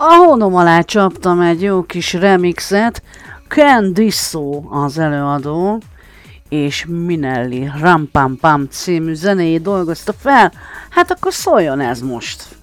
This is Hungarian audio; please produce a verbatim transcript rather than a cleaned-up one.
A hónom alá csaptam egy jó kis remixet, Ken Disso az előadó, és Minelli Ram Pam Pam című zenéjét dolgozta fel, hát akkor szóljon ez most!